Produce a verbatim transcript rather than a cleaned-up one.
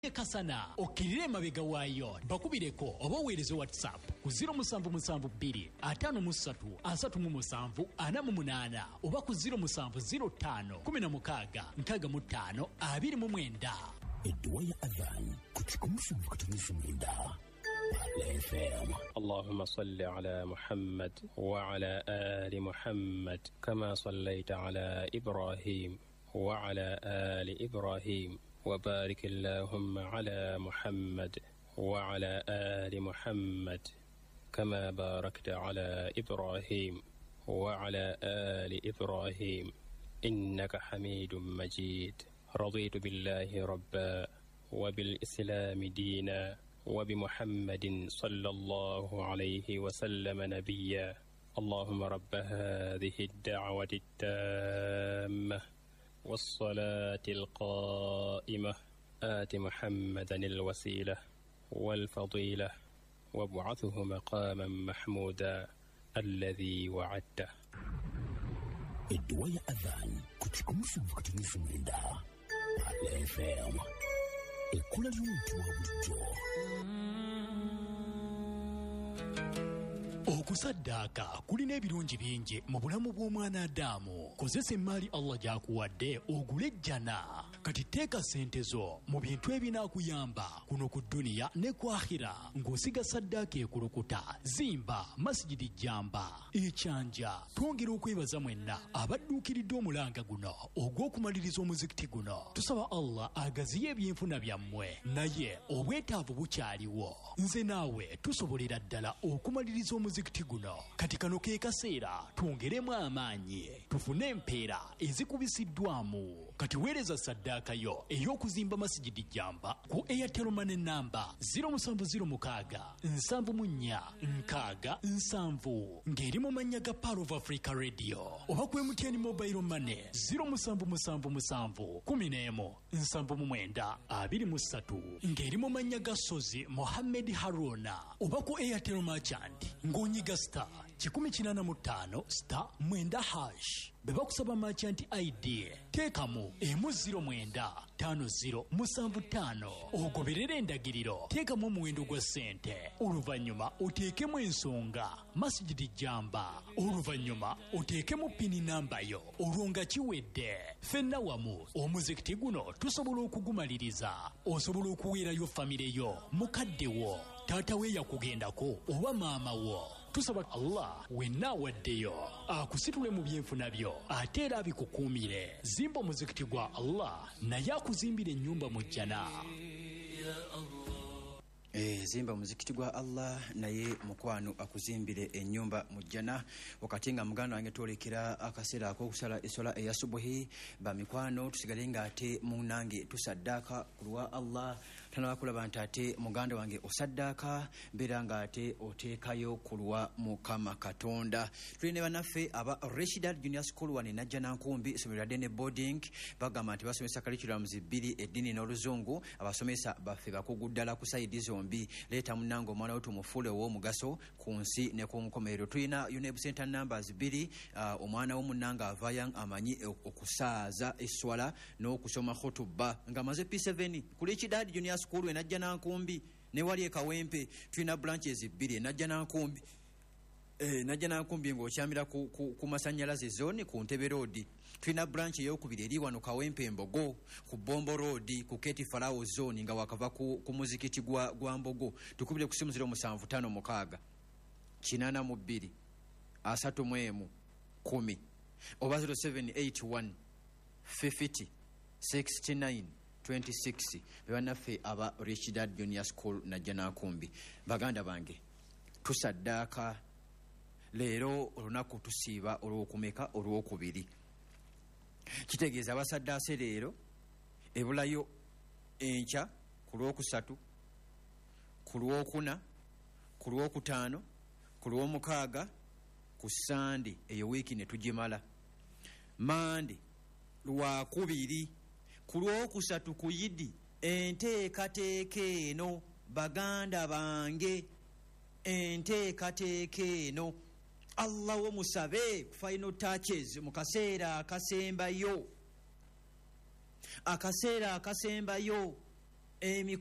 Kasana okirire mabega wayo bakubireko oba oweereze WhatsApp ku zero seven seven two five three three seven four eight oba ku zero seven zero five one six six five two nine الدوايا أذان كنت كمسوا كتنسوا من دا اللهم صل على محمد وعلى آل محمد كما صليت على إبراهيم وعلى آل إبراهيم وبارك اللهم على محمد وعلى آل محمد كما باركت على إبراهيم وعلى آل إبراهيم إنك حميد مجيد. رضيت بالله ربا وبالإسلام دينا وبمحمد صلى الله عليه وسلم نبيا. اللهم رب هذه الدعوة التامة والصلاة القائمة آت محمدا الوسيلة والفضيلة وابعثه مقاما محمودا الذي وعدته. الدوايا أذان كنت كمسوا كتنسوا من دا على فهم الكل اليوم توابجو okusaddaaka kulina ebirungi bingi mu bulamu bw'omwana Adamu. Kozesa emmaali Allah gy'akuwadde ogule ejjana. Kati teeka ssente zo mu bintu ebinaakuyamba kuno ku dduniya ne ku akhira ng'osiga saddaaka ekulukuta. Zimba masjidi jjamba ekyanja. Twongera okwebaza mwenna abadduukiridde omulanga guno ogw'okumaliriza omuzikiti guno. Tusaba Allah agaziye ebyenfuna byammwe, naye obwetaavu bukyaliwo. Nze naawe tusobolera ddala okumaliriza omuzikiti guno. Kati kano ke kaseera twongeremu amaanyi tufune empeera ezikubisiddwamu. Kati weereza saddaaka yo ey'okuzimba masjidi jjamba ku Airtel Money namba zero seven zero six seven nine six seven ng'eri mu mannya ga Power of Africa Radio, oba ku M T N Mobile Money zero seven seven seven one one seven nine seven three ng'eri mu mannya ga Sozi Mohammed Haruna, oba ku Airtel Merchant ng'onyiga star kikumi kinana mu ttaano star mwenda hash. Beba kusaba merchant I D teekamu emu zero mwenda tano zero musanvu ttaano ogoberera endagiriro. Teekamu omuwendo gwa ssente, oluvannyuma oteekemu ensonga masjidi jjamba, oluvannyuma oteekemu pini namba yo. Olwo nga kiwedde, ffenna wamu omuzikiti guno tusobola okugumaliriza. Osobola okuweerayo famire yo, mukadde wo, taata we yakugendako oba maama wo. Tusaba Allah wenna awaddeyo akusitule mu byenfuna byo ate era abikukuumire. Zimba omuzikiti gwa Allah naye akuzimbira ennyumba mu jjana. Eh, zimba muzikiti gwa Allah naye mukwano akuzimbire ennyumba mu jjana. Wakati nga muganda wange twolekera akaseera ak'okusala essola eya subuhi, ba mikwano tusigale nga ate munange tusaddaaka ku lwa Allah. Tanaba kulaba nti ate muganda wange osaddaaka mbeera nga ate oteekayo ku lwa Mukama Katonda. Tuli ne bannaffe aba Rashidal Junior School wane najja nankumbi essomero lya boarding, bagamba nti basomesa curriculums bbiri, eddiini n'oluzungu. Abasomesa baffe bakugu ddala ku sayidi zombi. Leeta munange omwana wo tumufuule ow'omugaso ku nsi ne ku nkomerero. Tulina UNEB center numbers bbiri, uh, omwana wo munange avaayo amanyi okusaaza esswala n'okusoma khutuba ng'amaze P seven ku Rashidal Junior School we najja nankumbi ne wali e Kawempe. Tulina branches bbiri, najja nankumbi eh najja nankumbi ng'okyamira ku, ku, ku masannyalaze zone ku Ntebe Road. Tulina branch ey'okubiri eri wano Kawempe Mbogo ku Bombo Road ku Keti Farao zone nga wakava ku, ku muzikiti gwa, gwa Mbogo. Tukubire ku simu zero seven five six kinana mu bbiri asatu mu emu kumi oba zero seven eight one fifty sixty-nine twenty-six. Bannaffe aba Rashidal Junior School najja nankumbi. Baganda bange tusaddaaka leero olunaku tusiiba olw'okumeka olw'okubiri. Kitegeeza abasaddaase leero ebulayo enkya ku lw'okusatu, ku lw'okuna, ku lw'okutaano, ku lw'omukaaga, ku Sande eyo wiiki ne tugimala. Mande lwakubiri, ku lw'okusatu ku Yidi. Enteekateeka eno baganda bange, enteekateeka eno Allah wo musabe final touches mu kaseera akasembayo. Akaseera akasembayo emi